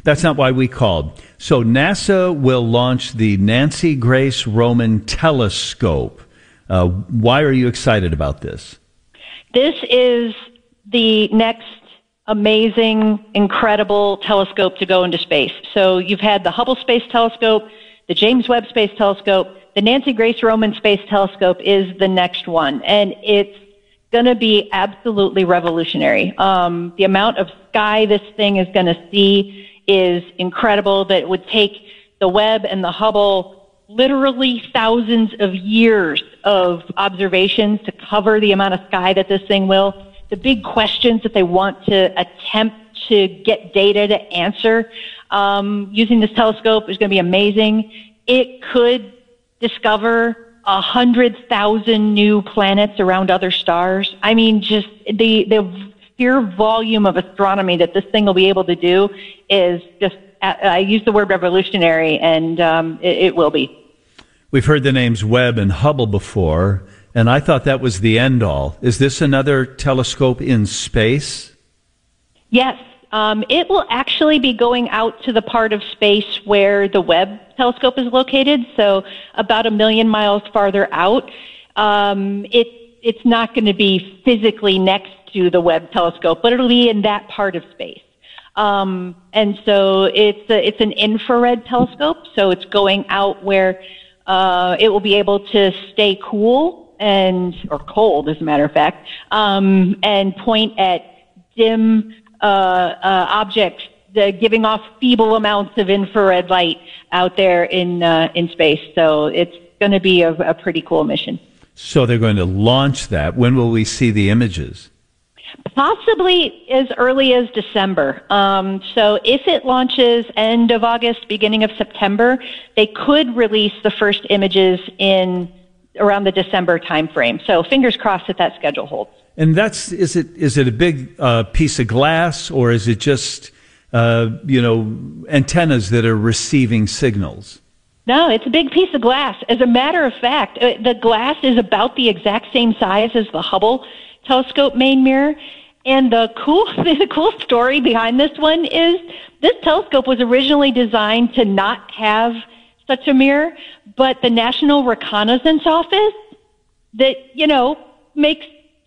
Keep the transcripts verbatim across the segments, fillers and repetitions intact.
That's not why we called. So NASA will launch the Nancy Grace Roman Telescope. Uh, why are you excited about this? This is the next amazing, incredible telescope to go into space. So you've had the Hubble Space Telescope, the James Webb Space Telescope. The Nancy Grace Roman Space Telescope is the next one, and it's going to be absolutely revolutionary. Um, the amount of sky this thing is going to see is incredible. That it would take the Webb and the Hubble literally thousands of years of observations to cover the amount of sky that this thing will. The big questions that they want to attempt to get data to answer um, using this telescope is going to be amazing. It could discover a hundred thousand new planets around other stars. I mean, just the the sheer volume of astronomy that this thing will be able to do is just, I use the word revolutionary, and um, it, it will be. We've heard the names Webb and Hubble before, and I thought that was the end all. Is this another telescope in space? Yes. Um, it will actually be going out to the part of space where the Webb telescope is located, so about a million miles farther out. Um, it, it's not going to be physically next to the Webb telescope, but it'll be in that part of space. Um, and so it's a, it's an infrared telescope, so it's going out where uh, it will be able to stay cool and or cold, as a matter of fact, um, and point at dim uh, uh, objects, uh, giving off feeble amounts of infrared light out there in uh, in space. So it's going to be a, a pretty cool mission. So they're going to launch that. When will we see the images? Possibly as early as December. Um, so if it launches end of August, beginning of September, they could release the first images in around the December timeframe. So fingers crossed that that schedule holds. And that's is it is it a big uh, piece of glass, or is it just uh, you know antennas that are receiving signals? No, it's a big piece of glass. As a matter of fact, uh, the glass is about the exact same size as the Hubble telescope main mirror. And the cool, the cool story behind this one is this telescope was originally designed to not have such a mirror, but the National Reconnaissance Office that, you know, makes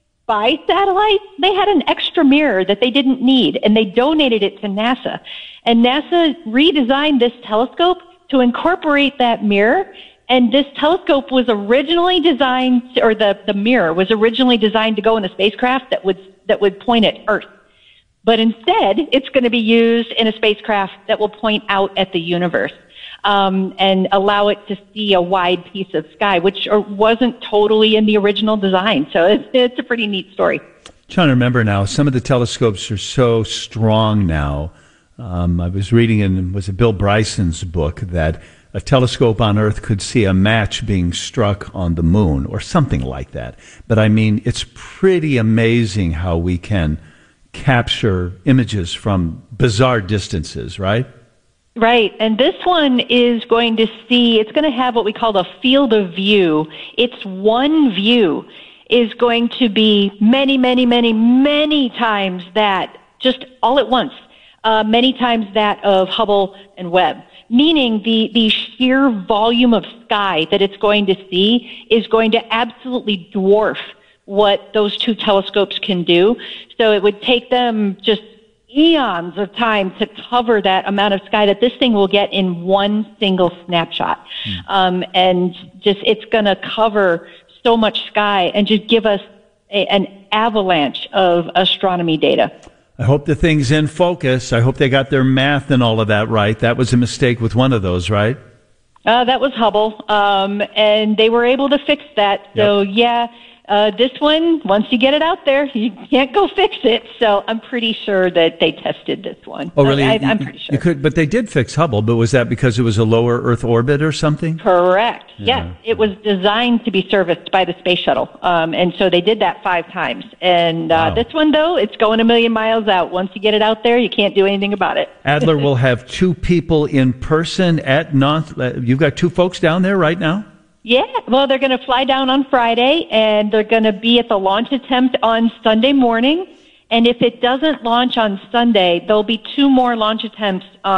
spy satellites, they had an extra mirror that they didn't need, and they donated it to NASA. And NASA redesigned this telescope to incorporate that mirror. And this telescope was originally designed, or the, the mirror was originally designed to go in a spacecraft that would that would point at Earth. But instead, it's going to be used in a spacecraft that will point out at the universe um, and allow it to see a wide piece of sky, which wasn't totally in the original design. So it's, it's a pretty neat story. Trying to remember now, some of the telescopes are so strong now. Um, I was reading in, was it Bill Bryson's book, that a telescope on Earth could see a match being struck on the moon or something like that. But I mean, it's pretty amazing how we can capture images from bizarre distances, right? Right. And this one is going to see, it's going to have what we call a field of view. It's one view is going to be many, many, many, many times that, just all at once, uh, many times that of Hubble and Webb. Meaning the, the sheer volume of sky that it's going to see is going to absolutely dwarf what those two telescopes can do. So it would take them just eons of time to cover that amount of sky that this thing will get in one single snapshot. Mm. Um, and just it's going to cover so much sky and just give us a, an avalanche of astronomy data. I hope the thing's in focus. I hope they got their math and all of that right. That was a mistake with one of those, right? Uh, that was Hubble, um, and they were able to fix that. So, yep. yeah, uh, this one, once you get it out there, you can't go fix it. So I'm pretty sure that they tested this one. Oh, really? I, I'm pretty sure. You could, but they did fix Hubble, but was that because it was a lower Earth orbit or something? Correct. Yeah. Yes. It was designed to be serviced by the space shuttle, um, and so they did that five times. And uh, wow. This one, though, it's going a million miles out. Once you get it out there, you can't do anything about it. Adler will have two people in person at Nantes. You've got two folks down there right now? Yeah, well, they're going to fly down on Friday, and they're going to be at the launch attempt on Sunday morning. And if it doesn't launch on Sunday, there'll be two more launch attempts on